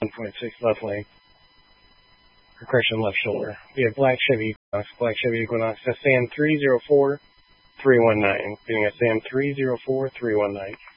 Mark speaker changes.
Speaker 1: 1.6 left leg. Percussion left shoulder. We have Black Chevy Equinox, SAM 304319. Getting SAM 304319.